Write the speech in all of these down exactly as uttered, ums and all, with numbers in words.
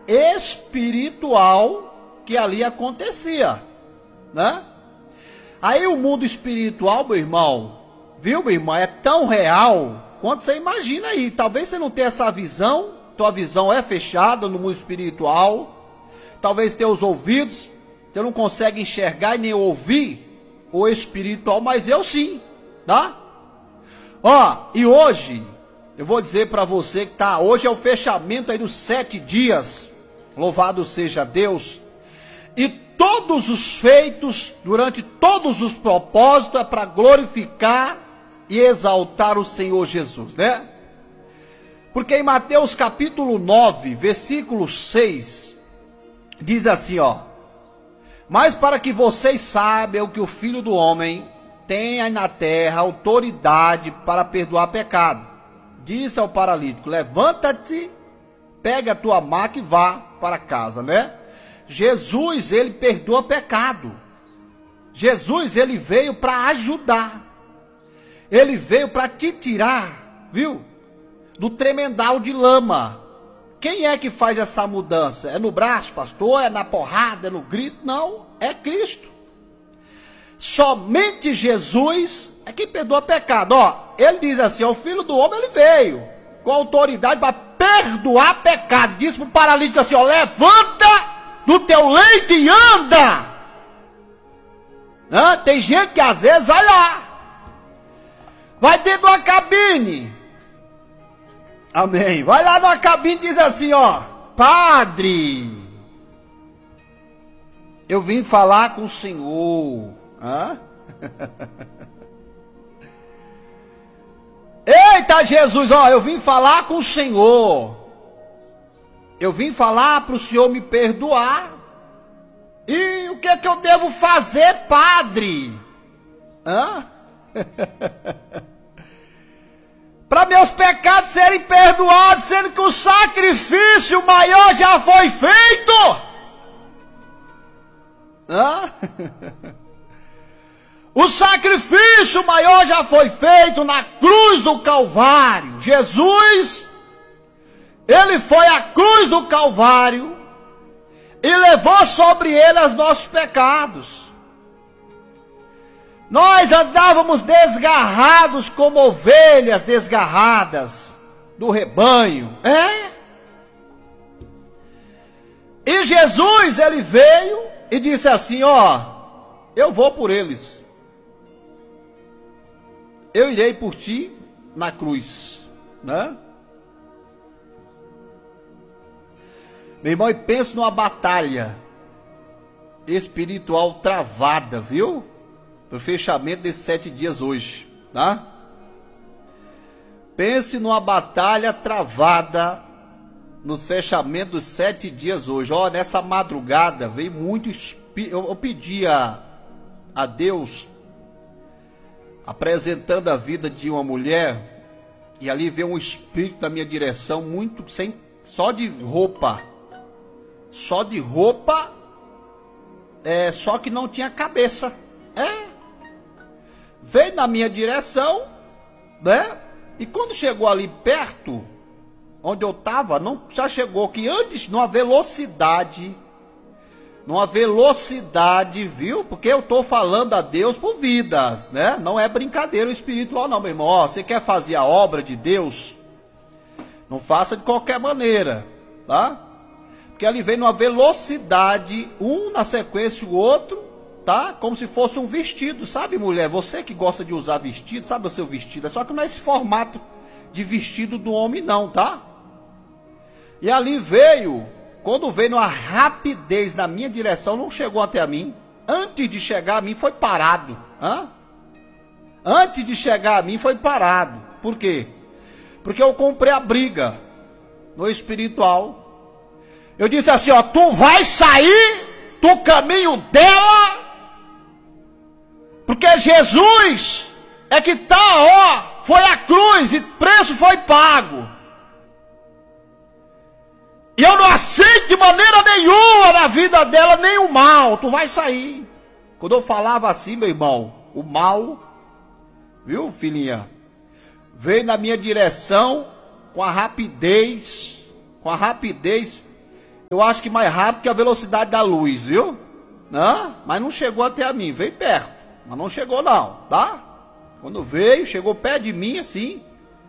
espiritual que ali acontecia, né? Aí o mundo espiritual, meu irmão, viu, meu irmão, é tão real quanto você imagina aí. Talvez você não tenha essa visão, tua visão é fechada no mundo espiritual, talvez teus ouvidos, você não consegue enxergar e nem ouvir o espiritual, mas eu sim, tá? Ó, e hoje, eu vou dizer para você que tá, hoje é o fechamento aí dos sete dias, louvado seja Deus, e todos os feitos, durante todos os propósitos, é para glorificar e exaltar o Senhor Jesus, né? Porque em Mateus capítulo nove, versículo seis, diz assim, ó: mas para que vocês saibam que o Filho do Homem tem aí na terra autoridade para perdoar pecado, disse ao paralítico: levanta-te, pega a tua maca e vá para casa, né? Jesus, ele perdoa pecado. Jesus, ele veio para ajudar. Ele veio para te tirar, viu? Do tremendal de lama. Quem é que faz essa mudança? É no braço, pastor? É na porrada? É no grito? Não, é Cristo. Somente Jesus é quem perdoa pecado. Ó, ele diz assim, ó, o Filho do Homem, ele veio com autoridade para perdoar pecado. Disse para o paralítico assim, ó, levanta do teu leito e anda. Hã? Tem gente que às vezes vai lá, vai dentro de uma cabine, amém, vai lá numa cabine e diz assim, ó, padre, eu vim falar com o senhor. Hã? Eita Jesus, ó, eu vim falar com o senhor. Eu vim falar para o senhor me perdoar. E o que é que eu devo fazer, padre? Hã? Para meus pecados serem perdoados, sendo que o sacrifício maior já foi feito. Hã? O sacrifício maior já foi feito na cruz do Calvário. Jesus, ele foi à cruz do Calvário e levou sobre ele os nossos pecados. Nós andávamos desgarrados como ovelhas desgarradas do rebanho. É? E Jesus, ele veio e disse assim, ó, eu vou por eles. Eu irei por ti na cruz, né? Meu irmão, e pense numa batalha espiritual travada, viu? No fechamento desses sete dias hoje, tá? Pense numa batalha travada nos fechamentos dos sete dias hoje. Ó, nessa madrugada veio muito espírito. Eu, eu pedi a, a Deus, apresentando a vida de uma mulher, e ali veio um espírito na minha direção, muito sem, só de roupa, só de roupa, é, só que não tinha cabeça, é, veio na minha direção, né, e quando chegou ali perto, onde eu estava, não, já chegou que antes, numa velocidade, numa velocidade, viu? Porque eu estou falando a Deus por vidas, né? Não é brincadeira espiritual não, meu irmão. Ó, você quer fazer a obra de Deus? Não faça de qualquer maneira, tá? Porque ele vem numa velocidade, um na sequência o outro, tá? Como se fosse um vestido, sabe, mulher? Você que gosta de usar vestido, sabe o seu vestido? É só que não é esse formato de vestido do homem não, tá? E ali veio... Quando veio numa rapidez na minha direção, não chegou até a mim. Antes de chegar a mim, foi parado. Hã? Antes de chegar a mim, foi parado. Por quê? Porque eu comprei a briga no espiritual. Eu disse assim, ó, tu vai sair do caminho dela, porque Jesus é que tá, ó, foi a cruz e preço foi pago. E eu não aceito de maneira nenhuma na vida dela nem o mal. Tu vai sair. Quando eu falava assim, meu irmão, o mal, viu, filhinha, veio na minha direção com a rapidez, com a rapidez. Eu acho que mais rápido que a velocidade da luz, viu? Não, mas não chegou até a mim, veio perto, mas não chegou não, tá? Quando veio, chegou perto de mim assim,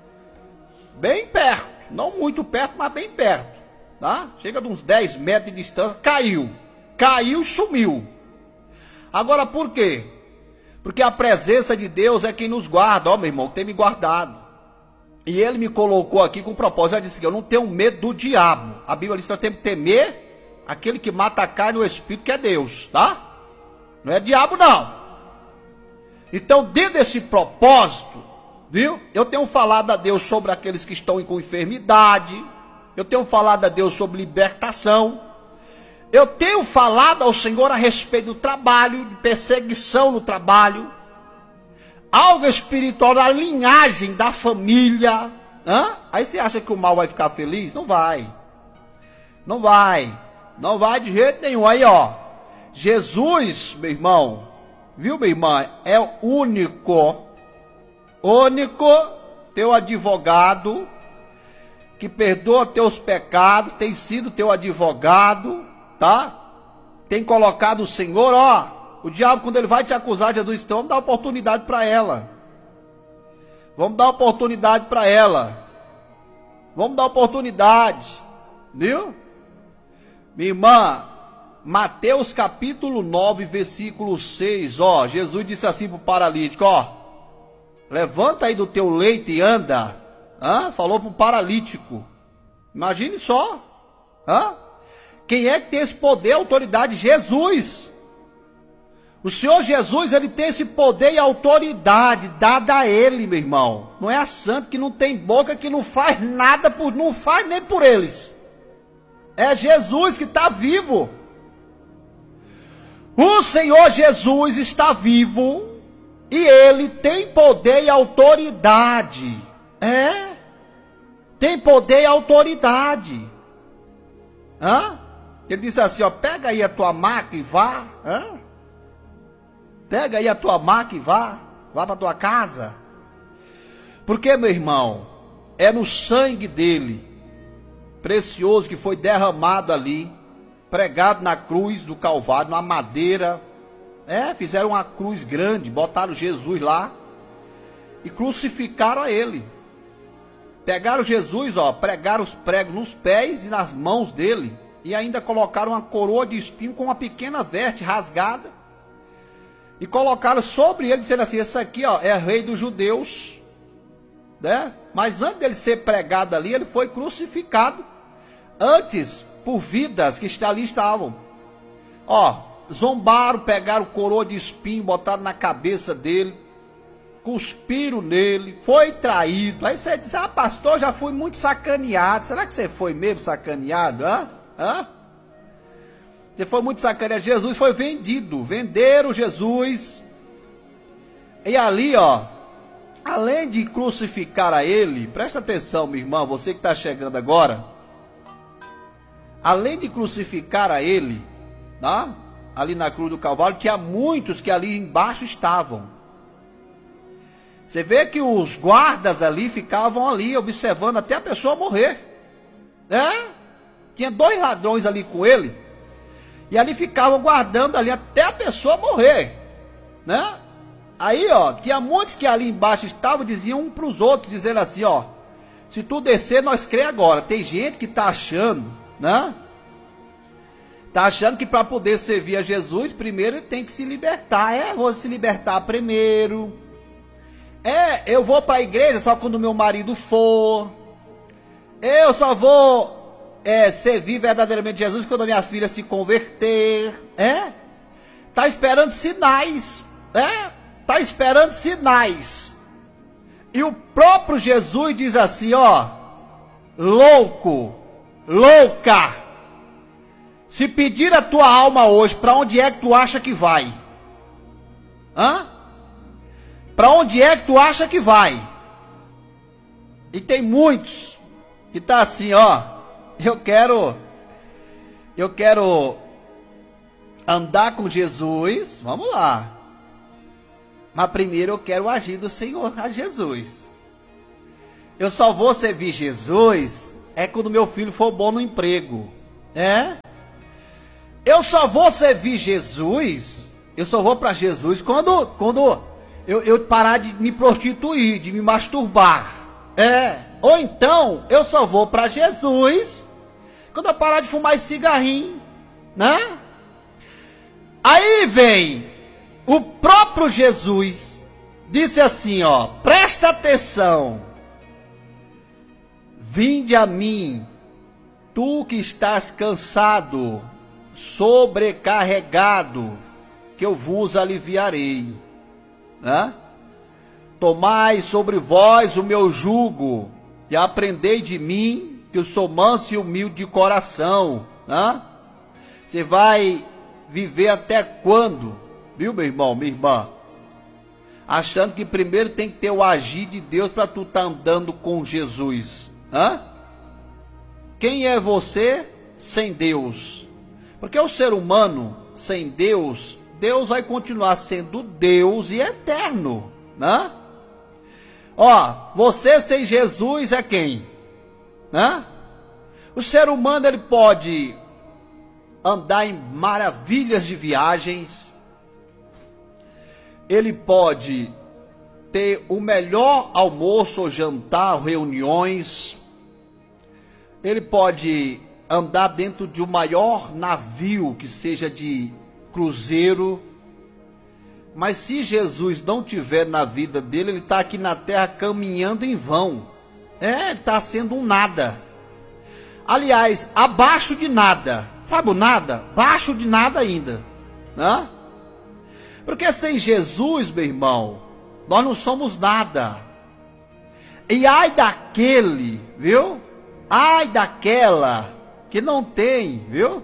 bem perto, não muito perto, mas bem perto, tá? Chega de uns dez metros de distância, caiu, caiu e sumiu. Agora por quê? Porque a presença de Deus é quem nos guarda, ó meu irmão, tem me guardado. E ele me colocou aqui com propósito, ele disse que eu não tenho medo do diabo. A Bíblia diz que eu tenho que temer aquele que mata a carne e o espírito, que é Deus, tá? Não é diabo não. Então, dentro desse propósito, viu? Eu tenho falado a Deus sobre aqueles que estão com enfermidade. Eu tenho falado a Deus sobre libertação. Eu tenho falado ao Senhor a respeito do trabalho, de perseguição no trabalho. Algo espiritual da linhagem da família. Hã? Aí você acha que o mal vai ficar feliz? Não vai. Não vai. Não vai de jeito nenhum. Aí, ó. Jesus, meu irmão, viu, minha irmã? É o único, único teu advogado que perdoa teus pecados, tem sido teu advogado, tá? Tem colocado o Senhor, ó. O diabo, quando ele vai te acusar, Jesus, então vamos dar oportunidade para ela. Vamos dar oportunidade para ela. Vamos dar oportunidade. Viu? Minha irmã, Mateus capítulo nove, versículo seis, ó. Jesus disse assim para o paralítico, ó. Levanta aí do teu leito e anda. Hã? Falou para o paralítico. Imagine só. Hã? Quem é que tem esse poder e autoridade? Jesus. O Senhor Jesus, ele tem esse poder e autoridade dada a ele, meu irmão. Não é a santa que não tem boca, que não faz nada, por, não faz nem por eles. É Jesus que está vivo. O Senhor Jesus está vivo e ele tem poder e autoridade. É? Tem poder e autoridade. Hã? Ele disse assim, ó, pega aí a tua maca e vá. Hã? Pega aí a tua maca e vá. Vá para tua casa. Porque, meu irmão, é no sangue dele, precioso, que foi derramado ali, pregado na cruz do Calvário, na madeira. É, fizeram uma cruz grande, botaram Jesus lá e crucificaram a ele. Pegaram Jesus, ó, pregaram os pregos nos pés e nas mãos dele e ainda colocaram uma coroa de espinho com uma pequena veste rasgada e colocaram sobre ele, dizendo assim, esse aqui, ó, é rei dos judeus, né? Mas antes dele ser pregado ali, ele foi crucificado antes por vidas que ali estavam. Ó, zombaram, pegaram coroa de espinho, botaram na cabeça dele, cuspiram nele, foi traído. Aí você diz, ah, pastor, já fui muito sacaneado. Será que você foi mesmo sacaneado? Hã? Hã? Você foi muito sacaneado. Jesus foi vendido, venderam Jesus. E ali, ó, além de crucificar a ele, presta atenção, minha irmã, você que está chegando agora. Além de crucificar a ele, tá? Ali na cruz do Calvário, que há muitos que ali embaixo estavam. Você vê que os guardas ali ficavam ali observando até a pessoa morrer. É? Tinha dois ladrões ali com ele. E ali ficavam guardando ali até a pessoa morrer. Né? Aí, ó, tinha muitos que ali embaixo estavam, diziam um para os outros, dizendo assim, ó, se tu descer, nós crê agora. Tem gente que está achando, né? Está achando que para poder servir a Jesus, primeiro ele tem que se libertar. É, vou se libertar primeiro. É, eu vou para a igreja só quando meu marido for. Eu só vou é, servir verdadeiramente Jesus quando minha filha se converter. É? Tá esperando sinais. É? Tá esperando sinais. E o próprio Jesus diz assim, ó, louco, louca, se pedir a tua alma hoje, para onde é que tu acha que vai? Hã? Para onde é que tu acha que vai? E tem muitos que tá assim, ó, eu quero, eu quero andar com Jesus, vamos lá. Mas primeiro eu quero agir do Senhor a Jesus. Eu só vou servir Jesus é quando meu filho for bom no emprego. É. Eu só vou servir Jesus, eu só vou para Jesus quando, quando eu, eu parar de me prostituir, de me masturbar. É. Ou então, eu só vou para Jesus quando eu parar de fumar esse cigarrinho, né? Aí vem o próprio Jesus, disse assim, ó, presta atenção. Vinde a mim, tu que estás cansado, sobrecarregado, que eu vos aliviarei, né? Tomai sobre vós o meu jugo, e aprendei de mim, que eu sou manso e humilde de coração, né? Você vai viver até quando, viu, meu irmão, minha irmã? Achando que primeiro tem que ter o agir de Deus para tu estar andando com Jesus, né? Quem é você sem Deus? Porque o ser humano sem Deus, Deus vai continuar sendo Deus e eterno, né? Ó, você sem Jesus é quem? Né? O ser humano, ele pode andar em maravilhas de viagens, ele pode ter o melhor almoço ou jantar, reuniões, ele pode andar dentro de um maior navio que seja de cruzeiro, mas se Jesus não tiver na vida dele, ele está aqui na terra caminhando em vão. É, ele está sendo um nada. Aliás, abaixo de nada. Sabe o nada? Abaixo de nada ainda, né? Porque sem Jesus, meu irmão, nós não somos nada. E ai daquele, viu? Ai daquela que não tem, viu?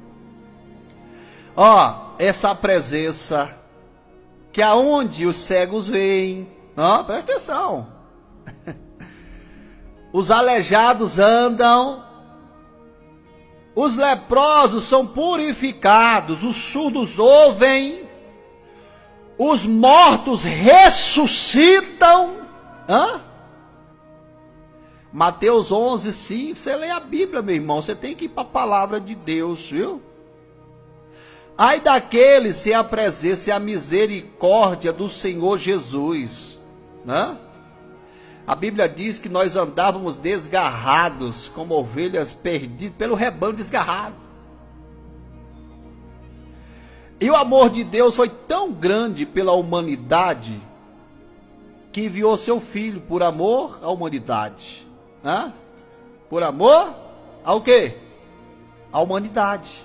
Ó, essa presença que aonde os cegos veem, ó, presta atenção. Os aleijados andam, os leprosos são purificados, os surdos ouvem, os mortos ressuscitam. Hã? Mateus onze, cinco, você lê a Bíblia, meu irmão, você tem que ir para a palavra de Deus, viu? Ai daqueles sem a presença e a misericórdia do Senhor Jesus, né? A Bíblia diz que nós andávamos desgarrados, como ovelhas perdidas, pelo rebanho desgarrado. E o amor de Deus foi tão grande pela humanidade, que enviou seu Filho por amor à humanidade. Né? Por amor ao quê? À humanidade.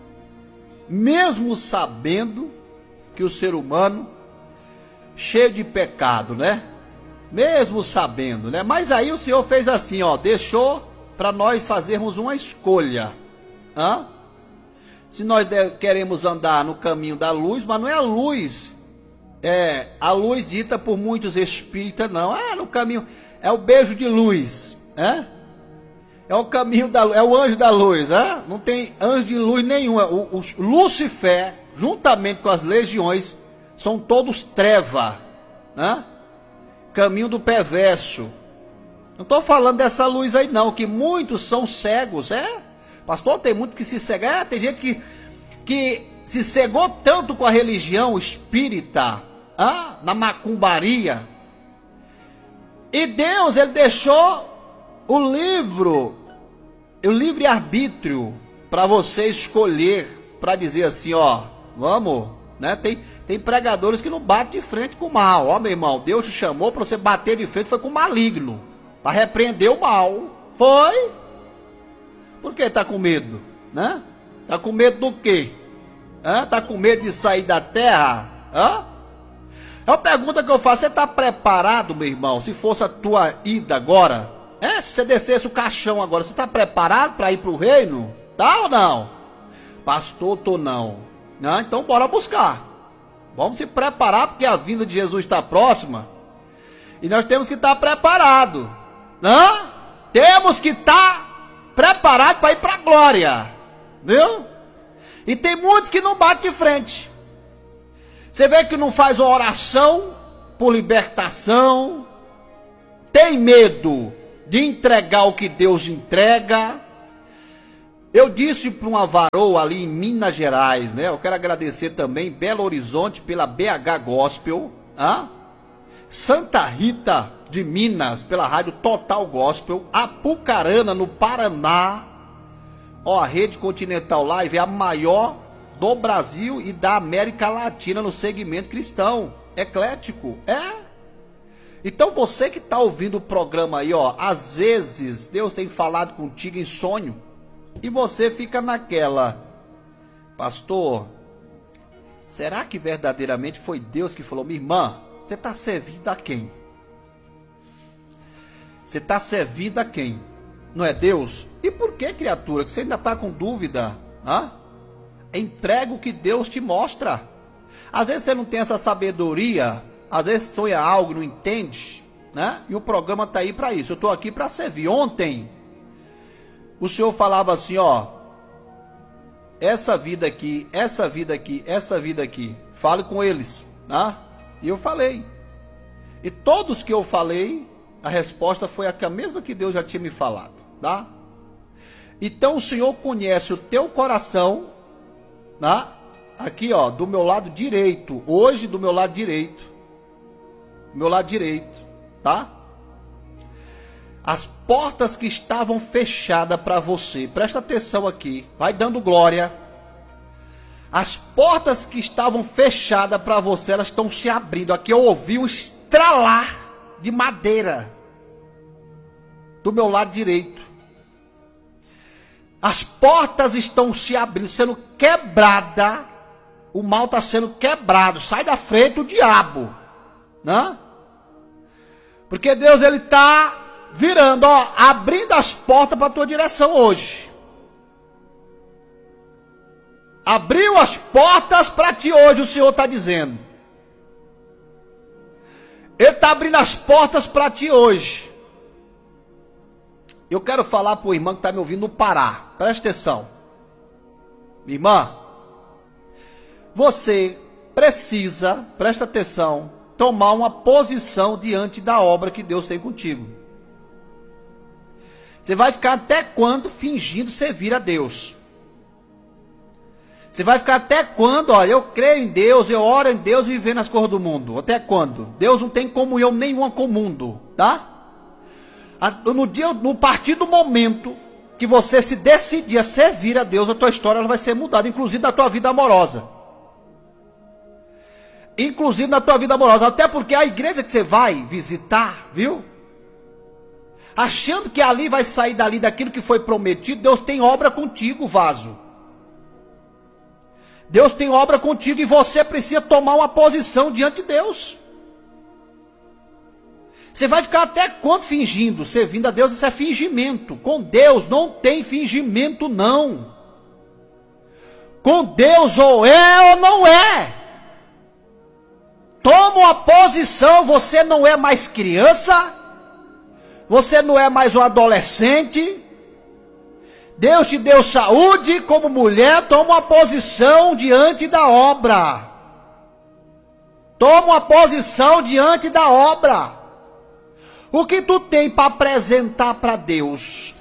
Mesmo sabendo que o ser humano, cheio de pecado, né? Mesmo sabendo, né? Mas aí o Senhor fez assim, ó, deixou para nós fazermos uma escolha. Hã? Se nós queremos andar no caminho da luz, mas não é a luz, é a luz dita por muitos espíritas, não. É no caminho, é o beijo de luz, é? É o caminho da luz, é o anjo da luz, é? Não tem anjo de luz nenhum. O, o Lúcifer, juntamente com as legiões, são todos treva, né? Caminho do perverso. Não estou falando dessa luz aí não, que muitos são cegos, é? Pastor, tem muito que se cegar, é, tem gente que, que se cegou tanto com a religião espírita, ah, na macumbaria. E Deus, ele deixou o livro, o livre-arbítrio para você escolher, para dizer assim, ó, vamos, né? Tem, tem pregadores que não batem de frente com o mal. Ó, meu irmão, Deus te chamou para você bater de frente, foi com o maligno, para repreender o mal. Foi. Por que está com medo? Né? Está com medo do quê? Está com medo de sair da terra? Hã? É uma pergunta que eu faço. Você está preparado, meu irmão? Se fosse a tua ida agora, é? Se você descesse o caixão agora, você está preparado para ir para o reino? Tá ou não? Pastor, tô não. Não. Então bora buscar. Vamos se preparar, porque a vinda de Jesus está próxima. E nós temos que estar preparados. Hã? Temos que estar preparado para ir para a glória, viu? E tem muitos que não batem de frente. Você vê que não faz uma oração por libertação, tem medo de entregar o que Deus entrega, Eu disse para uma varoa ali em Minas Gerais, né? Eu quero agradecer também Belo Horizonte pela B H Gospel, ah? Santa Rita de Minas pela rádio Total Gospel, Apucarana no Paraná. Ó, a Rede Continental Live é a maior do Brasil e da América Latina no segmento cristão, eclético, é? Então você que está ouvindo o programa aí, ó, às vezes Deus tem falado contigo em sonho e você fica naquela, pastor, será que verdadeiramente foi Deus que falou, minha irmã, você está servindo a quem? Você está servindo a quem? Não é Deus? E por que, criatura, que você ainda está com dúvida? Hã? Entrega o que Deus te mostra. Às vezes você não tem essa sabedoria, às vezes sonha algo, não entende, né? E o programa está aí para isso. Eu estou aqui para servir. Ontem, o Senhor falava assim, ó, essa vida aqui, essa vida aqui, essa vida aqui, fale com eles, né? E eu falei. E todos que eu falei, a resposta foi a mesma que Deus já tinha me falado, tá? Então o Senhor conhece o teu coração, tá? Aqui, ó, do meu lado direito, hoje do meu lado direito, do meu lado direito, tá? As portas que estavam fechadas para você, presta atenção aqui, vai dando glória. As portas que estavam fechadas para você, elas estão se abrindo. Aqui eu ouvi um estralar de madeira do meu lado direito. As portas estão se abrindo, sendo quebrada. O mal está sendo quebrado. Sai da frente o diabo, né? Porque Deus, ele está virando, ó, abrindo as portas para a tua direção hoje. Abriu as portas para ti hoje, o Senhor está dizendo. Ele está abrindo as portas para ti hoje. Eu quero falar para o irmão que está me ouvindo no Pará. Presta atenção. Minha irmã, você precisa, presta atenção, tomar uma posição diante da obra que Deus tem contigo. Você vai ficar até quando fingindo servir a Deus? Você vai ficar até quando, olha, eu creio em Deus, eu oro em Deus e viver nas coisas do mundo? Até quando? Deus não tem comunhão nenhuma com o mundo, tá? No dia, no partir do momento que você se decidir a servir a Deus, a tua história ela vai ser mudada, inclusive na tua vida amorosa. Inclusive na tua vida amorosa, até porque a igreja que você vai visitar, viu? Achando que ali vai sair dali daquilo que foi prometido, Deus tem obra contigo, vaso. Deus tem obra contigo e você precisa tomar uma posição diante de Deus. Você vai ficar até quando fingindo? Servindo a Deus, isso é fingimento. Com Deus não tem fingimento, não. Com Deus ou é ou não é. Toma uma posição, você não é mais criança, você não é mais um adolescente. Deus te deu saúde, como mulher, toma uma posição diante da obra. Toma uma posição diante da obra. O que tu tem para apresentar para Deus?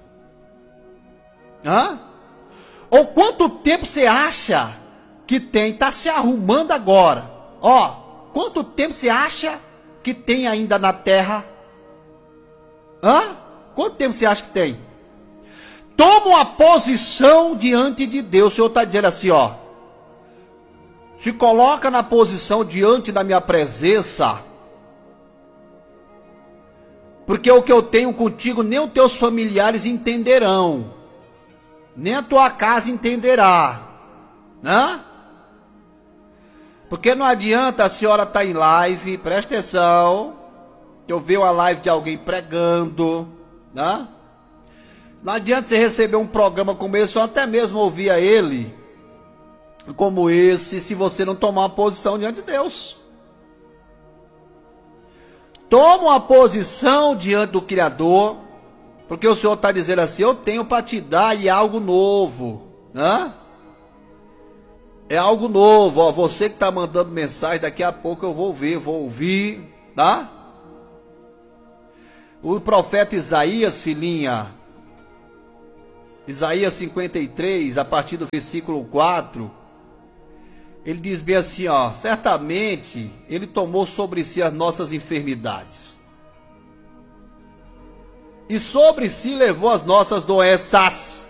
Hã? Ou quanto tempo você acha que tem? Está se arrumando agora. Ó, quanto tempo você acha que tem ainda na terra? Hã? Quanto tempo você acha que tem? Toma uma posição diante de Deus. O Senhor está dizendo assim, ó. Se coloca na posição diante da minha presença. Porque o que eu tenho contigo, nem os teus familiares entenderão. Nem a tua casa entenderá. Né? Porque não adianta a senhora estar tá em live, presta atenção. Eu vejo uma live de alguém pregando. Né? Não adianta você receber um programa como esse, ou até mesmo ouvir a ele, como esse, se você não tomar uma posição diante de Deus. Toma uma posição diante do Criador, porque o Senhor está dizendo assim, eu tenho para te dar e é algo novo, né? É algo novo, ó, você que está mandando mensagem, daqui a pouco eu vou ver, vou ouvir, tá? O profeta Isaías, filhinha, Isaías cinquenta e três, a partir do versículo quatro, ele diz bem assim, ó, certamente ele tomou sobre si as nossas enfermidades, e sobre si levou as nossas doenças.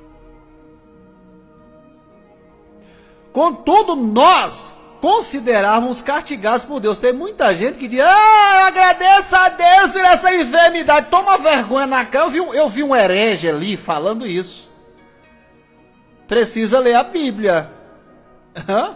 Contudo, nós considerávamos castigados por Deus. Tem muita gente que diz, ah, agradeça a Deus por essa enfermidade. Toma vergonha na cara. Eu vi, um, eu vi um herege ali falando isso. Precisa ler a Bíblia. Hã?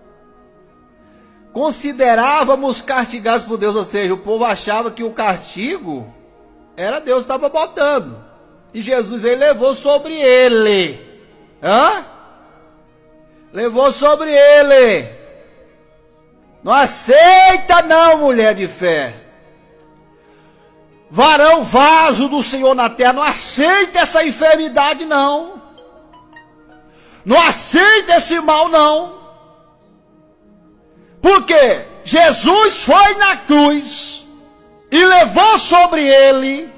Considerávamos castigados por Deus, ou seja, o povo achava que o castigo era Deus que estava botando. E Jesus, ele levou sobre ele. Hã? Levou sobre ele. Não aceita não, mulher de fé. Varão, vaso do Senhor na terra, não aceita essa enfermidade não. Não aceita esse mal não. Porque Jesus foi na cruz e levou sobre ele,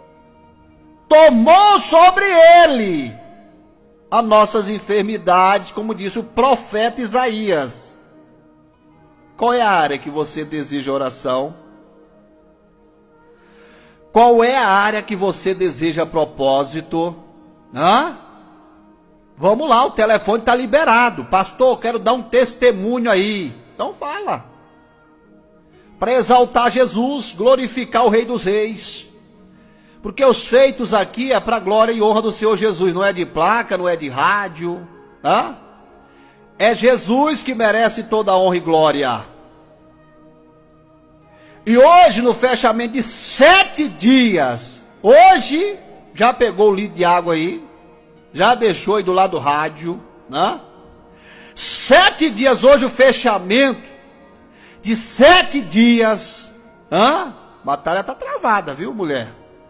tomou sobre ele as nossas enfermidades, como disse o profeta Isaías. Qual é a área que você deseja oração? Qual é a área que você deseja propósito? Hã? Vamos lá, o telefone está liberado. Pastor, quero dar um testemunho aí. Então fala. Para exaltar Jesus, glorificar o Rei dos Reis. Porque os feitos aqui é para a glória e honra do Senhor Jesus. Não é de placa, não é de rádio. Hã? É Jesus que merece toda a honra e glória. E hoje, no fechamento de sete dias, hoje, já pegou o litro de água aí, já deixou aí do lado do rádio, né? Sete dias, hoje o fechamento de sete dias, hã? A batalha tá travada, viu, mulher?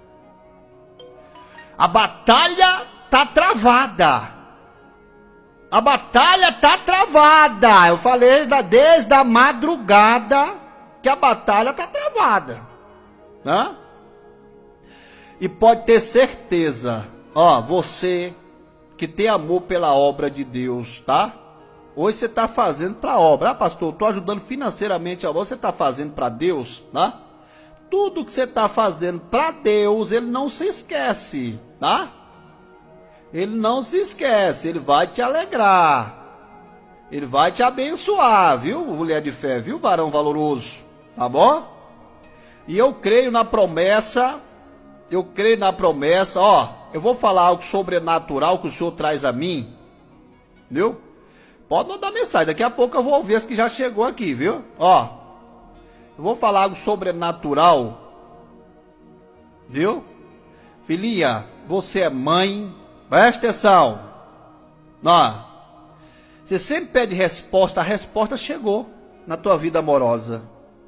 A batalha tá travada. A batalha tá travada. Eu falei desde a madrugada que a batalha tá travada. Né? E pode ter certeza, ó, você que tem amor pela obra de Deus, tá? Hoje você está fazendo para a obra. Ah, pastor, eu estou ajudando financeiramente a obra. Você está fazendo para Deus, tá? Tudo que você está fazendo para Deus, ele não se esquece, tá? Ele não se esquece, ele vai te alegrar. Ele vai te abençoar, viu, mulher de fé, viu, varão valoroso, tá bom? E eu creio na promessa, eu creio na promessa, ó, eu vou falar algo sobrenatural que o Senhor traz a mim, viu? Pode mandar mensagem, daqui a pouco eu vou ouvir esse que já chegou aqui, viu? Ó, eu vou falar algo sobrenatural, viu? Filhinha, você é mãe, presta atenção. Ó, você sempre pede resposta, a resposta chegou na tua vida amorosa.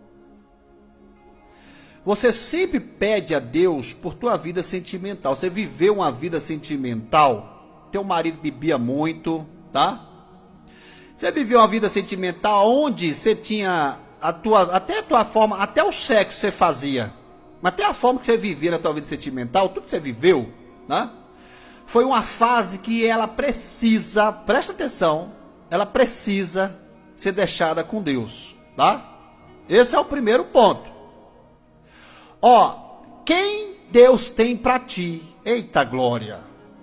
Você sempre pede a Deus por tua vida sentimental. Você viveu uma vida sentimental, teu marido bebia muito, tá? Você viveu uma vida sentimental onde você tinha a tua, até a tua forma, até o sexo que você fazia, mas até a forma que você vivia na tua vida sentimental, tudo que você viveu, né? Foi uma fase que ela precisa, presta atenção, ela precisa ser deixada com Deus, tá? Esse é o primeiro ponto. Ó, quem Deus tem para ti? Eita glória!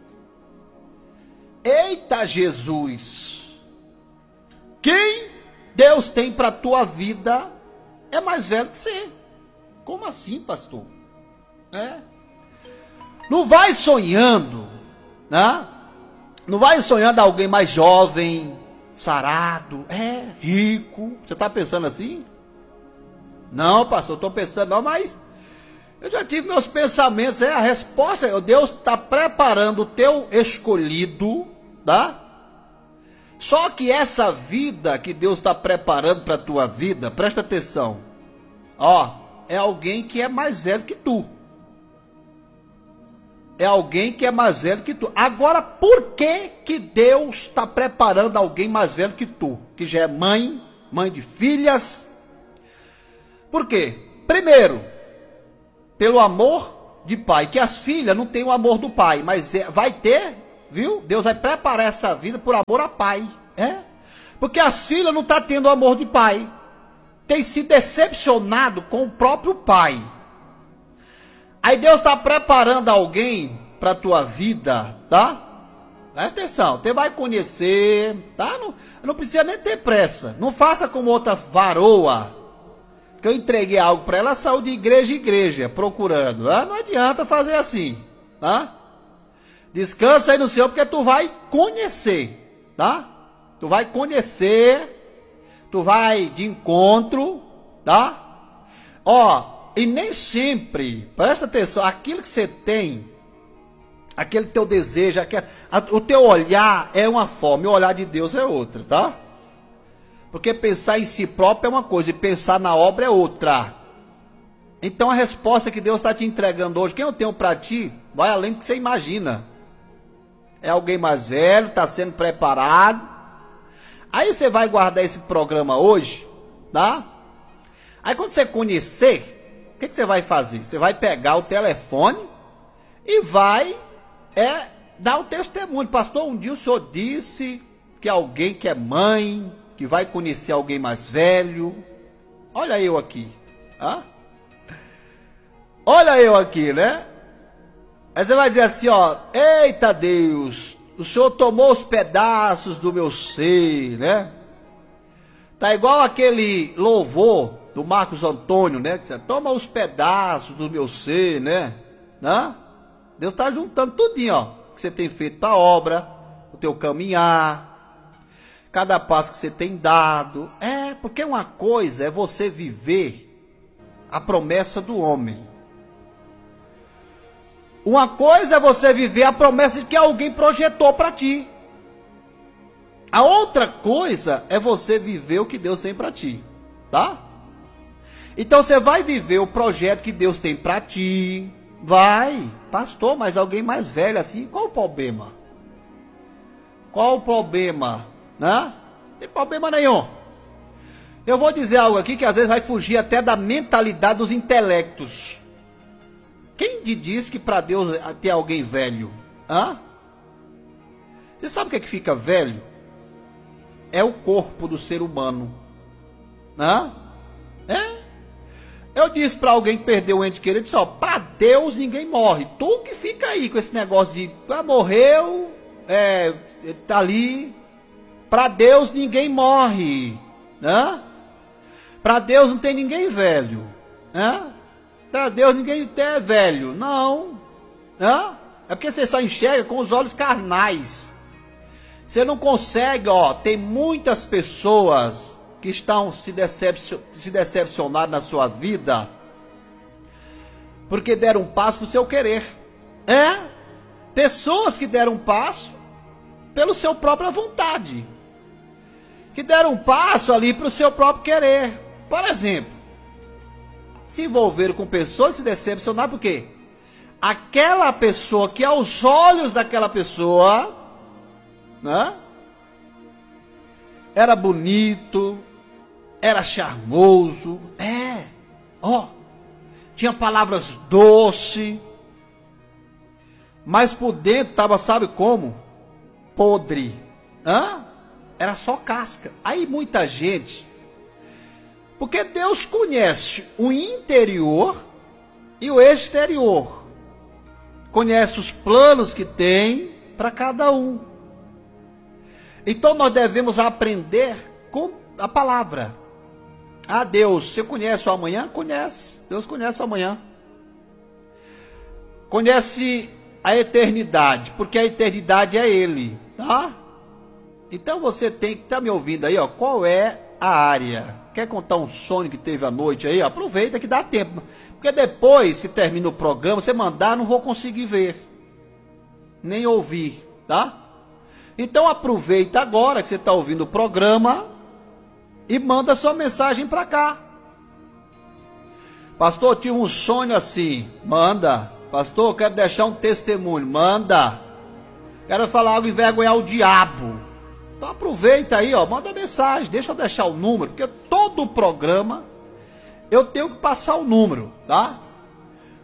Eita Jesus! Quem Deus tem para tua vida é mais velho que você. Como assim, pastor? É. Não vai sonhando, né? Não vai sonhando alguém mais jovem, sarado, é, rico. Você está pensando assim? Não, pastor, estou pensando não, mas eu já tive meus pensamentos. É a resposta. Deus está preparando o teu escolhido, tá? Só que essa vida que Deus está preparando para a tua vida, presta atenção, ó, é alguém que é mais velho que tu. É alguém que é mais velho que tu. Agora, por que que Deus está preparando alguém mais velho que tu? Que já é mãe, mãe de filhas. Por quê? Primeiro, pelo amor de pai, que as filhas não têm o amor do pai, mas é, vai ter, viu? Deus vai preparar essa vida por amor a pai, é? Porque as filhas não estão tendo o amor de pai, tem se decepcionado com o próprio pai. Aí Deus está preparando alguém para a tua vida, tá? Presta atenção, você vai conhecer, tá? Não, não precisa nem ter pressa. Não faça como outra varoa, que eu entreguei algo para ela, ela saiu de igreja em igreja, procurando. Tá? Não adianta fazer assim, tá? Descansa aí no Senhor, porque tu vai conhecer, tá? Tu vai conhecer, tu vai de encontro, tá? Ó, e nem sempre, presta atenção, aquilo que você tem, aquele teu desejo, aquele, a, o teu olhar é uma forma, e o olhar de Deus é outra, tá? Porque pensar em si próprio é uma coisa, e pensar na obra é outra. Então a resposta que Deus está te entregando hoje, quem eu tenho para ti, vai além do que você imagina. É alguém mais velho, está sendo preparado. Aí você vai guardar esse programa hoje, tá? Aí quando você conhecer, o que, que você vai fazer? Você vai pegar o telefone e vai é, dar o testemunho. Pastor, um dia o senhor disse que alguém que é mãe, que vai conhecer alguém mais velho. Olha eu aqui. Hã? Olha eu aqui, né? Aí você vai dizer assim, ó, eita Deus, o Senhor tomou os pedaços do meu ser, né? Tá igual aquele louvor do Marcos Antônio, né? Que você toma os pedaços do meu ser, né? Né? Deus está juntando tudinho, ó, que você tem feito para a obra, o teu caminhar, cada passo que você tem dado. É, porque uma coisa é você viver a promessa do homem. Uma coisa é você viver a promessa de que alguém projetou para ti. A outra coisa é você viver o que Deus tem para ti, tá? Então você vai viver o projeto que Deus tem para ti. Vai, pastor, mas alguém mais velho assim, qual o problema? Qual o problema? Né? Não tem problema nenhum. Eu vou dizer algo aqui que às vezes vai fugir até da mentalidade dos intelectos. Quem te diz que para Deus tem alguém velho? Hã? Você sabe o que é que fica velho? É o corpo do ser humano. Hã? É? Eu disse para alguém que perdeu o ente querido, disse, ó, para Deus ninguém morre. Tu que fica aí com esse negócio de, ah, morreu, é, tá ali. Para Deus ninguém morre. Hã? Para Deus não tem ninguém velho. Hã? Para Deus ninguém é velho. Não. Hã? É porque você só enxerga com os olhos carnais. Você não consegue, ó. Tem muitas pessoas que estão se, decepcion, se decepcionando na sua vida porque deram um passo para o seu querer. É? Pessoas que deram um passo pelo seu própria vontade. Que deram um passo ali para o seu próprio querer. Por exemplo, se envolveram com pessoas e se decepcionaram, por quê? Aquela pessoa que aos olhos daquela pessoa, né, era bonito, era charmoso, é, ó, tinha palavras doces, mas por dentro estava, sabe como? Podre, hã? Era só casca. Aí muita gente... Porque Deus conhece o interior e o exterior. Conhece os planos que tem para cada um. Então nós devemos aprender com a palavra. Ah, Deus, você conhece o amanhã? Conhece. Deus conhece o amanhã. Conhece a eternidade, porque a eternidade é Ele, tá? Então você tem que estar me ouvindo aí, ó. Qual é a área? Quer contar um sonho que teve à noite aí? Aproveita que dá tempo. Porque depois que termina o programa, você mandar, não vou conseguir ver. Nem ouvir, tá? Então aproveita agora que você está ouvindo o programa e manda sua mensagem para cá. Pastor, eu tive um sonho assim. Manda. Pastor, eu quero deixar um testemunho. Manda. Quero falar algo, envergonhar o diabo. Então aproveita aí, ó, manda mensagem, deixa eu deixar o número, porque todo o programa eu tenho que passar o número, tá?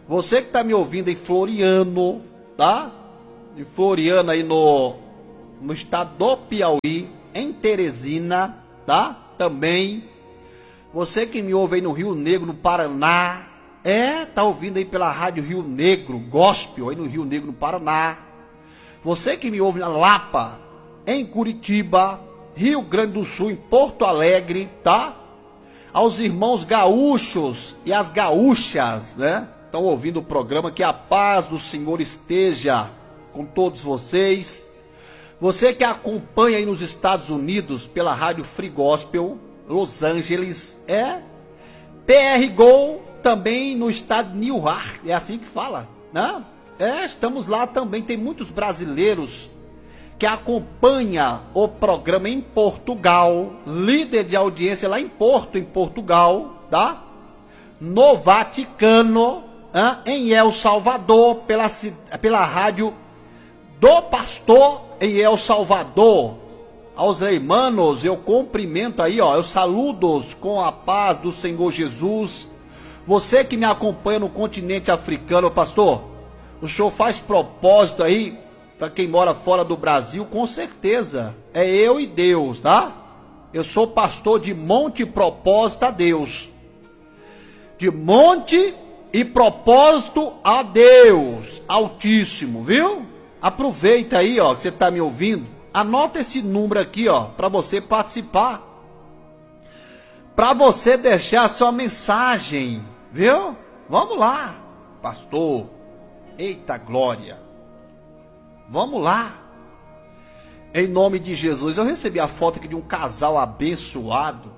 Você que está me ouvindo em Floriano, tá? Em Floriano aí no, no estado do Piauí, em Teresina, tá? Também. Você que me ouve aí no Rio Negro, no Paraná, é, tá ouvindo aí pela Rádio Rio Negro, Gospel, aí no Rio Negro, no Paraná. Você que me ouve na Lapa, em Curitiba, Rio Grande do Sul, em Porto Alegre, tá? Aos irmãos gaúchos e as gaúchas, né? Estão ouvindo o programa, que a paz do Senhor esteja com todos vocês. Você que acompanha aí nos Estados Unidos pela Rádio Free Gospel, Los Angeles, é? P R Go, também no estado de New York, é assim que fala, né? É, estamos lá também, tem muitos brasileiros que acompanham o programa em Portugal, líder de audiência lá em Porto, em Portugal, tá? No Vaticano, hein? Em El Salvador, pela, pela rádio do Pastor em El Salvador. Aos hermanos, eu cumprimento aí, ó, eu saludo-os com a paz do Senhor Jesus. Você que me acompanha no continente africano, pastor, o senhor faz propósito aí para quem mora fora do Brasil? Com certeza, é eu e Deus, tá? Eu sou pastor de monte e propósito a Deus. De monte e propósito a Deus Altíssimo, viu? Aproveita aí, ó, que você está me ouvindo. Anota esse número aqui, ó, para você participar. Para você deixar a sua mensagem, viu? Vamos lá, pastor. Eita glória. Vamos lá. Em nome de Jesus. Eu recebi a foto aqui de um casal abençoado.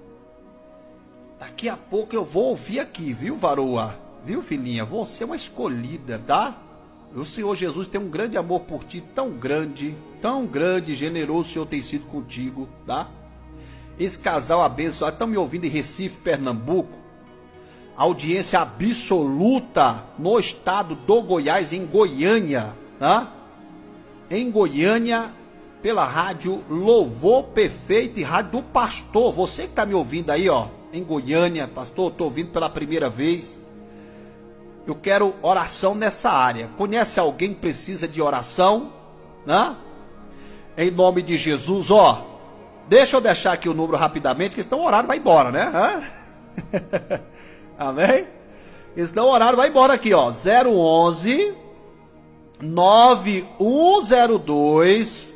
Daqui a pouco eu vou ouvir aqui, viu, varoa? Viu, filhinha? Você é uma escolhida, tá? O Senhor Jesus tem um grande amor por ti, tão grande, tão grande, generoso o Senhor tem sido contigo, tá? Esse casal abençoado, estão me ouvindo em Recife, Pernambuco, audiência absoluta no estado do Goiás, em Goiânia, tá? Em Goiânia, pela rádio Louvor Perfeito e rádio do Pastor. Você que está me ouvindo aí, ó, em Goiânia, pastor, estou ouvindo pela primeira vez. Eu quero oração nessa área. Conhece alguém que precisa de oração? Né? Em nome de Jesus, ó. Deixa eu deixar aqui o número rapidamente, que senão o horário vai embora, né? Amém? Senão o horário vai embora aqui, ó. zero onze, nove um zero dois,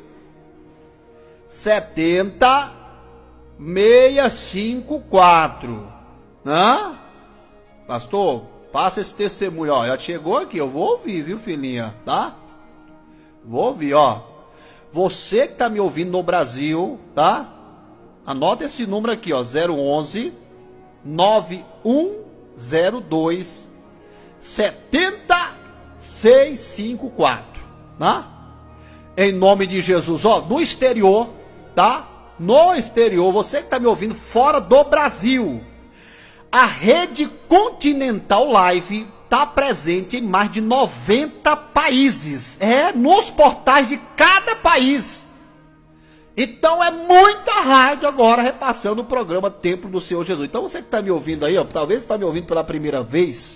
setenta, seis cinco quatro. Né? Pastor, passa esse testemunho, ó. Já chegou aqui, eu vou ouvir, viu, filhinha? Tá? Vou ouvir, ó. Você que tá me ouvindo no Brasil, tá? Anota esse número aqui, ó. zero onze, nove um zero dois, setenta, seis cinco quatro. Tá? Em nome de Jesus, ó. No exterior, tá? No exterior, você que tá me ouvindo fora do Brasil, a Rede Continental Live está presente em mais de noventa países. É, nos portais de cada país. Então é muita rádio agora repassando o programa Templo do Senhor Jesus. Então você que está me ouvindo aí, ó, talvez está me ouvindo pela primeira vez.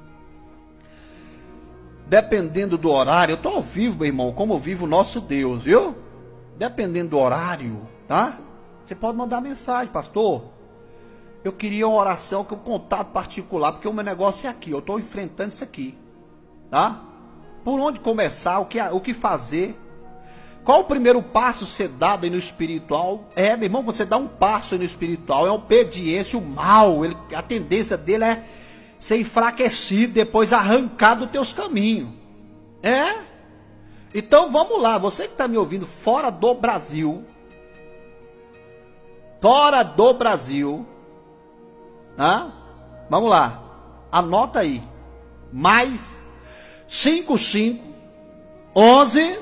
Dependendo do horário, eu estou ao vivo, meu irmão, como vive o nosso Deus, viu? Dependendo do horário, tá? Você pode mandar mensagem, pastor. Eu queria uma oração, com um contato particular, porque o meu negócio é aqui, eu estou enfrentando isso aqui, tá? Por onde começar, o que, o que fazer? Qual o primeiro passo ser dado aí no espiritual? É, meu irmão, quando você dá um passo aí no espiritual, é obediência, o mal, ele, a tendência dele é ser enfraquecido, depois arrancado dos teus caminhos. É? Então vamos lá, você que está me ouvindo fora do Brasil, fora do Brasil, ah, vamos lá, anota aí, mais cinco cinco, onze,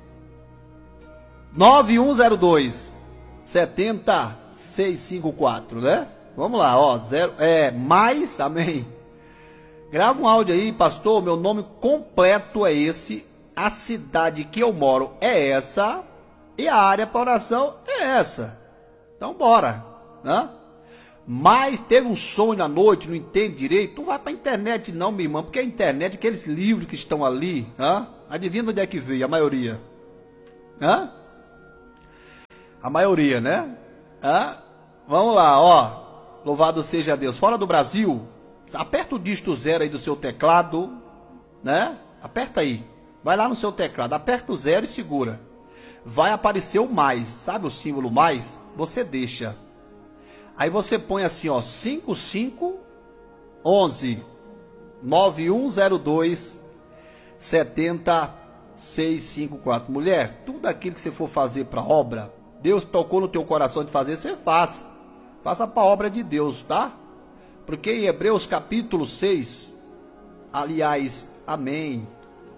nove um zero dois, setenta, seis cinco quatro, né? Vamos lá, ó, zero, é, mais, amém. Grava um áudio aí, pastor, meu nome completo é esse, a cidade que eu moro é essa, e a área para oração é essa. Então bora, né? mas teve um sonho à noite, não entende direito, não vai para a internet não, minha irmã, porque a internet, aqueles livros que estão ali, hã? Adivinha onde é que veio a maioria? Hã? A maioria, né? Hã? Vamos lá, ó. Louvado seja Deus. Fora do Brasil, aperta o dígito zero aí do seu teclado, né? Aperta aí. Vai lá no seu teclado, aperta o zero e segura. Vai aparecer o mais, sabe o símbolo mais? Você deixa. Aí você põe assim, ó, cinco cinco onze nove um zero dois sete zero seis cinco quatro. Mulher, tudo aquilo que você for fazer para obra, Deus tocou no teu coração de fazer, você faça. Faça para a obra de Deus, tá? Porque em Hebreus capítulo seis, aliás, amém.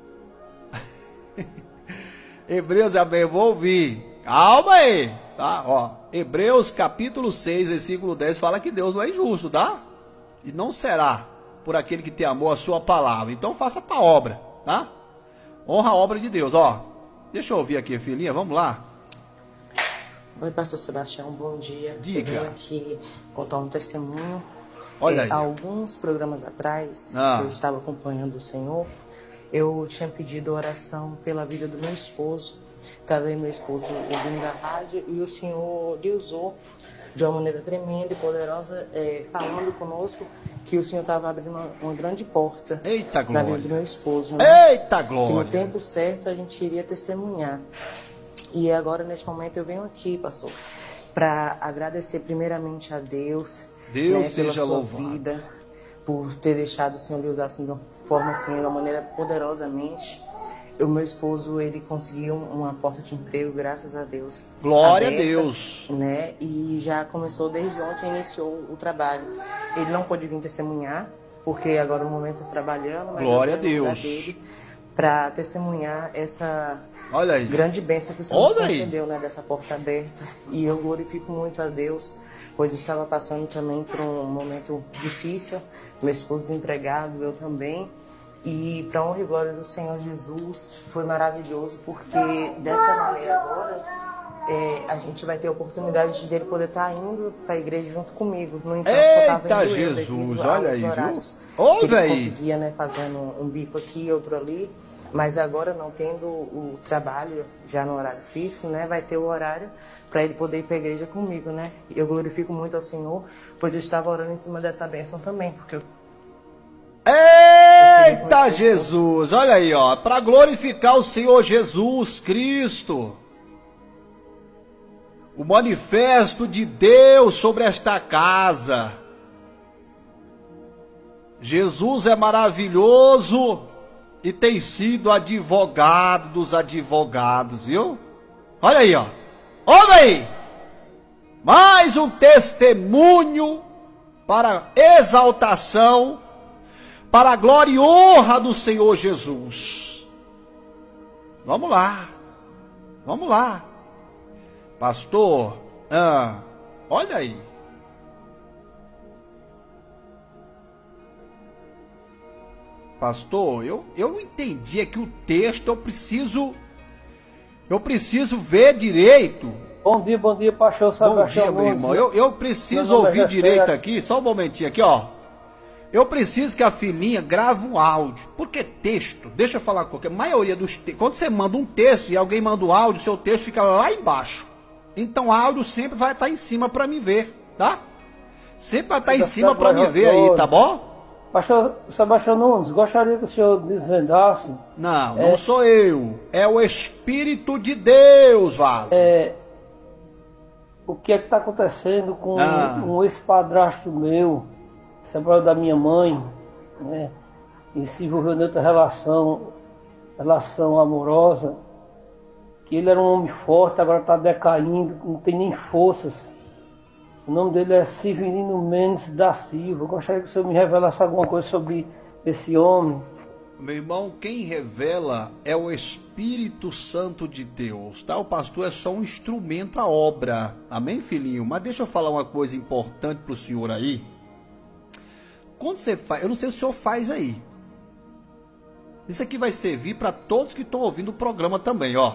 Hebreus, amém, vou ouvir. Calma aí, tá? Ó, Hebreus capítulo seis, versículo dez, fala que Deus não é injusto, tá? E não será por aquele que tem amor a sua palavra. Então faça para a obra, tá? Honra a obra de Deus, ó. Deixa eu ouvir aqui, filhinha, vamos lá. Oi, pastor Sebastião, bom dia. Diga. Eu venho aqui contar um testemunho. Olha é, aí. Há alguns programas atrás, Ah. que eu estava acompanhando o Senhor, eu tinha pedido oração pela vida do meu esposo. Estava aí meu esposo ouvindo a rádio e o Senhor lhe usou de uma maneira tremenda e poderosa, é, falando conosco que o Senhor estava abrindo uma, uma grande porta Eita na vida glória. do meu esposo. Né? Eita Que no glória. tempo certo a gente iria testemunhar. E agora, nesse momento, eu venho aqui, pastor, para agradecer primeiramente a Deus, Deus né, seja pela sua louvado. vida, por ter deixado o Senhor lhe usar assim, de uma forma, assim, de uma maneira poderosamente. O meu esposo, ele conseguiu uma porta de emprego, graças a Deus. Glória aberta, a Deus. Né, e já começou desde ontem, iniciou o trabalho. Ele não pôde vir testemunhar, porque agora no momento está trabalhando, mas Glória eu a venho no lugar Deus. dele para testemunhar essa Olha aí. grande bênção que o Senhor Olha nos aí. concedeu, né, dessa porta aberta. E eu glorifico muito a Deus, pois estava passando também por um momento difícil, meu esposo desempregado, eu também. E para honra e glória do Senhor Jesus, foi maravilhoso, porque dessa maneira agora é, a gente vai ter a oportunidade de dele poder estar indo para a igreja junto comigo. No entanto, só estava Eita indo eu, Jesus, devido olha aos aí, viu? horários Ô, que ele véi. conseguia, né, fazendo um bico aqui e outro ali. Mas agora, não tendo o trabalho já no horário fixo, né, vai ter o horário para ele poder ir para a igreja comigo, né? Eu glorifico muito ao Senhor, pois eu estava orando em cima dessa bênção também, porque eu... Eita Jesus, olha aí, ó, para glorificar o Senhor Jesus Cristo. O manifesto de Deus sobre esta casa. Jesus é maravilhoso e tem sido advogado dos advogados, viu? Olha aí, ó. Olha aí. Mais um testemunho para exaltação, para a glória e honra do Senhor Jesus. Vamos lá. Vamos lá. Pastor, ah, olha aí. Pastor, eu, eu entendi aqui o texto, eu preciso, eu preciso ver direito. Bom dia, bom dia, pastor Bom Sebastião. dia, meu irmão. Eu, eu preciso Meu nome é ouvir Rafael. direito aqui, só um momentinho aqui, ó. Eu preciso que a filhinha grave um áudio, porque texto, deixa eu falar com a maioria dos textos, quando você manda um texto e alguém manda um áudio, seu texto fica lá embaixo. Então o áudio sempre vai estar em cima para me ver, tá? Sempre vai estar em cima para me ver aí, tá bom? Pastor Sebastião Nunes, gostaria que o senhor desvendasse. Não, não É. sou eu. É o Espírito de Deus, Vaso. É, o que é que está acontecendo com Ah. um ex-padrasto meu, separado da minha mãe, né? E se envolveu em outra relação, relação amorosa, que ele era um homem forte, agora está decaindo, não tem nem forças. O nome dele é Severino Mendes da Silva. Eu gostaria que o senhor me revelasse alguma coisa sobre esse homem. Meu irmão, quem revela é o Espírito Santo de Deus, tá? O pastor é só um instrumento à obra. Amém, filhinho? Mas deixa eu falar uma coisa importante pro senhor aí. Quando você faz, eu não sei se o senhor faz aí. Isso aqui vai servir para todos que estão ouvindo o programa também, ó.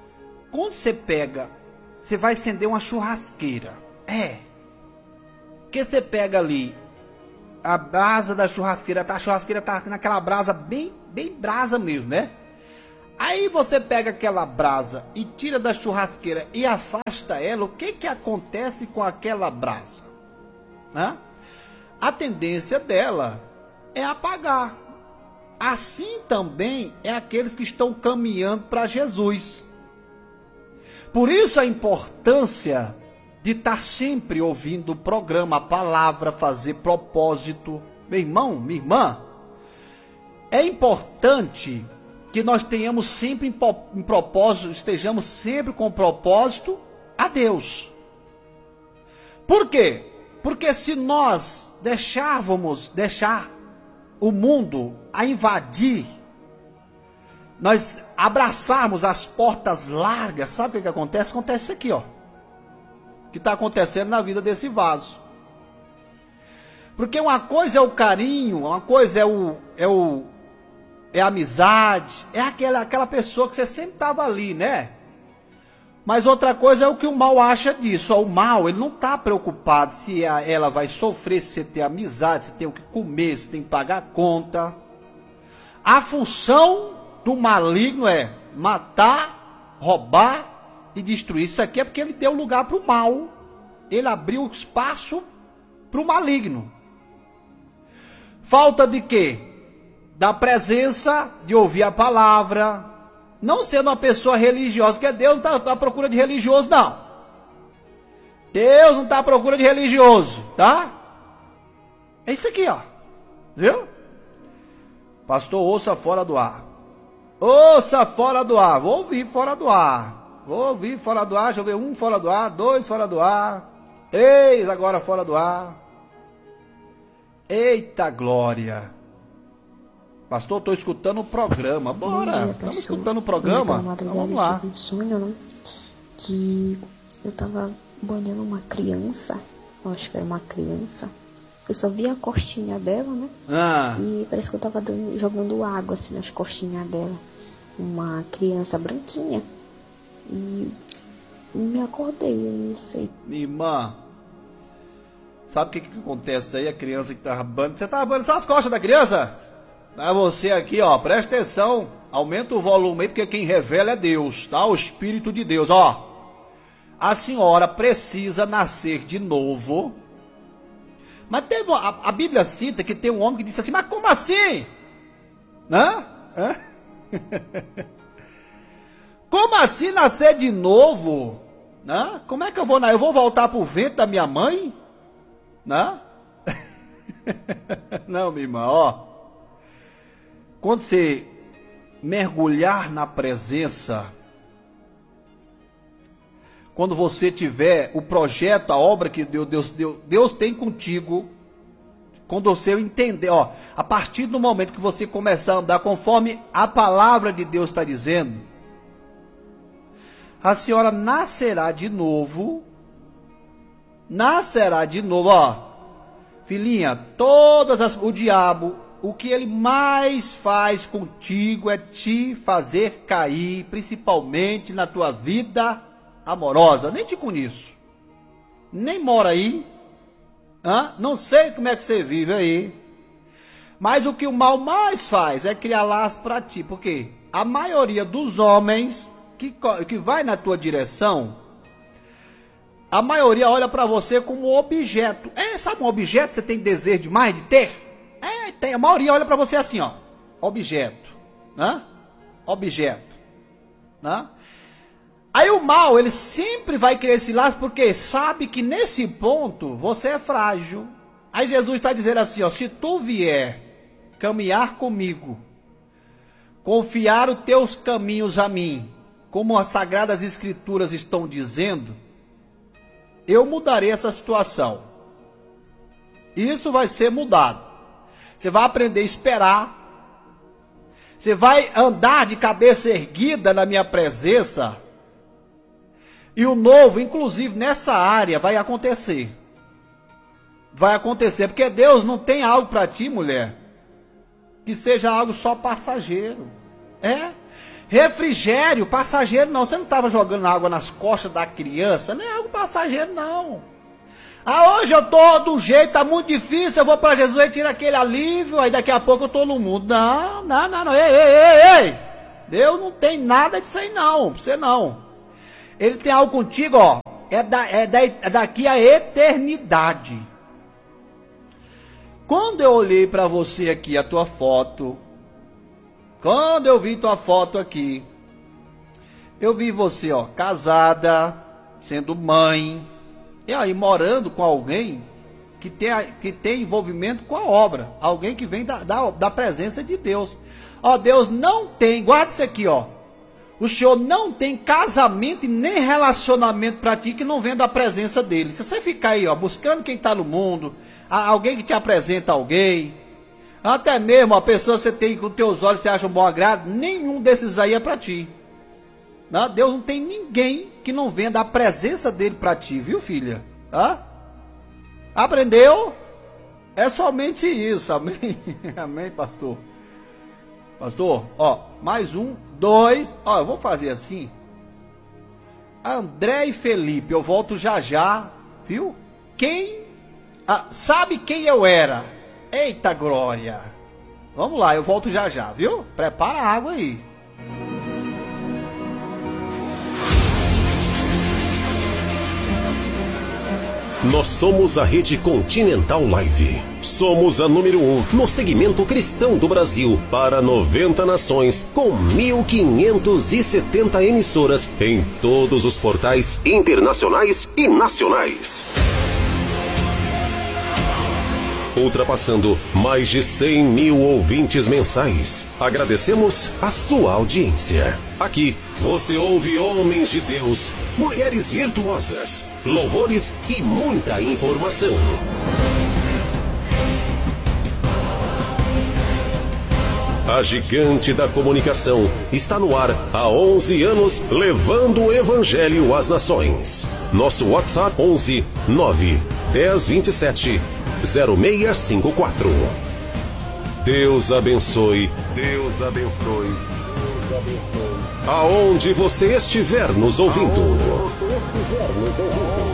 Quando você pega, você vai acender uma churrasqueira. É. que você pega ali a brasa da churrasqueira, tá? A churrasqueira tá naquela brasa bem, bem brasa mesmo, né? Aí você pega aquela brasa e tira da churrasqueira e afasta ela, o que que acontece com aquela brasa? Hã? A tendência dela é apagar. Assim também é aqueles que estão caminhando para Jesus. Por isso a importância de estar sempre ouvindo o programa, a palavra, fazer propósito. Meu irmão, minha irmã, é importante que nós tenhamos sempre em propósito, estejamos sempre com propósito a Deus. Por quê? Porque se nós deixávamos, deixar o mundo a invadir, nós abraçarmos as portas largas, sabe o que, que acontece? Acontece isso aqui, ó. Que está acontecendo na vida desse vaso. Porque uma coisa é o carinho, uma coisa é o, é o é a amizade, é aquela, aquela pessoa que você sempre estava ali, né? Mas outra coisa é o que o mal acha disso. O mal, ele não está preocupado se ela vai sofrer, se você tem amizade, se tem o que comer, se tem que pagar a conta. A função do maligno é matar, roubar e destruir. Isso aqui é porque ele deu lugar para o mal. Ele abriu espaço para o maligno. Falta de quê? Da presença, de ouvir a palavra, não sendo uma pessoa religiosa, porque Deus não está à procura de religioso, não. Deus não está à procura de religioso, tá? É isso aqui, ó. Viu? Pastor, ouça fora do ar. Ouça fora do ar. Vou ouvir fora do ar. Vou ouvir fora do ar. Deixa eu ver. Um fora do ar, dois fora do ar, três agora fora do ar. Eita glória. Pastor, estou escutando o programa. Bora, estamos escutando o programa. Então, vamos lá. Um sonho, né? Que eu estava banhando uma criança. Eu acho que era uma criança. Eu só vi a costinha dela, né? Ah. E parece que eu estava jogando água assim nas costinhas dela. Uma criança branquinha. E me acordei, eu não sei. Minha irmã, sabe o que, que acontece aí? A criança que estava banhando. Você estava banhando só as costas da criança? Mas você aqui, ó, presta atenção, aumenta o volume aí, porque quem revela é Deus, tá? O Espírito de Deus, ó. A senhora precisa nascer de novo. Mas teve uma, a, a Bíblia cita que tem um homem que disse assim, mas como assim? Hã? Hã? Como assim nascer de novo? Hã? Como é que eu vou, eu vou voltar pro ventre da minha mãe? Hã? Não, minha irmã, ó. Quando você mergulhar na presença, quando você tiver o projeto, a obra que Deus, Deus, Deus, Deus tem contigo, quando você entender, ó, a partir do momento que você começar a andar conforme a palavra de Deus está dizendo, a senhora nascerá de novo, nascerá de novo, ó, filhinha, todas as, o diabo, o que ele mais faz contigo é te fazer cair, principalmente na tua vida amorosa. Nem te conheço, nem mora aí, hã? Não sei como é que você vive aí, mas o que o mal mais faz é criar laço para ti, porque a maioria dos homens que, que vai na tua direção, a maioria olha para você como objeto. É, sabe um objeto que você tem desejo demais de ter? É, tem, a maioria olha para você assim, ó, objeto, né? Objeto, né? Aí o mal, ele sempre vai querer esse laço, porque sabe que nesse ponto você é frágil. Aí Jesus está dizendo assim, ó, se tu vier caminhar comigo, confiar os teus caminhos a mim, como as Sagradas Escrituras estão dizendo, eu mudarei essa situação. Isso vai ser mudado. Você vai aprender a esperar. Você vai andar de cabeça erguida na minha presença. E o novo, inclusive nessa área, vai acontecer. Vai acontecer, porque Deus não tem algo para ti, mulher, que seja algo só passageiro. É? Refrigério, passageiro não. Você não estava jogando água nas costas da criança, não é algo passageiro não. Ah, hoje eu tô do jeito, tá muito difícil, eu vou pra Jesus e tiro aquele alívio, aí daqui a pouco eu tô no mundo. Não, não, não, não, ei, ei, ei, ei. Deus não tem nada disso aí não, pra você não. Ele tem algo contigo, ó, é, da, é, da, é daqui a eternidade. Quando eu olhei pra você aqui, a tua foto, quando eu vi tua foto aqui, eu vi você, ó, casada, sendo mãe, e aí morando com alguém que tem, que tem envolvimento com a obra, alguém que vem da, da, da presença de Deus. Ó, Deus não tem, guarda isso aqui, ó, o Senhor não tem casamento e nem relacionamento para ti que não vem da presença dele. Se você ficar aí, ó, buscando quem está no mundo, alguém que te apresenta alguém, até mesmo a pessoa que você tem com teus olhos, você acha um bom agrado, nenhum desses aí é para ti. Não, Deus não tem ninguém que não venha da presença dele para ti, viu, filha? Hã? Aprendeu? É somente isso, amém? Amém, pastor? Pastor, ó, mais um, dois, ó, eu vou fazer assim. André e Felipe, eu volto já já, viu? Quem, ah, sabe quem eu era? Eita glória! Vamos lá, eu volto já já, viu? Prepara a água aí. Nós somos a Rede Continental Live. Somos a número um no segmento cristão do Brasil para noventa nações, com mil quinhentas e setenta emissoras em todos os portais internacionais e nacionais. Ultrapassando mais de cem mil ouvintes mensais. Agradecemos a sua audiência. Aqui você ouve homens de Deus, mulheres virtuosas, louvores e muita informação. A gigante da comunicação está no ar há onze anos, levando o evangelho às nações. Nosso WhatsApp onze nove dez vinte e sete zero seis cinco quatro. Deus abençoe. Deus abençoe. Deus abençoe. Aonde você estiver nos ouvindo. Aonde você estiver nos ouvindo.